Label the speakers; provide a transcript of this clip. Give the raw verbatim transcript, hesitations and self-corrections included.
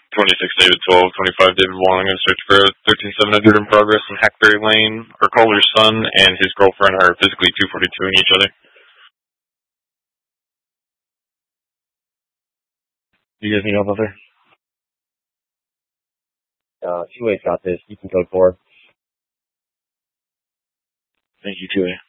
Speaker 1: twenty-six David twelve, twenty-five David one. I'm going to search for thirteen seven hundred in progress in Hackberry Lane. Our caller's son and his girlfriend are physically two forty-two-ing each other. You guys need help out there?
Speaker 2: Uh, two-way's got this. You can code four.
Speaker 1: Thank you, two A.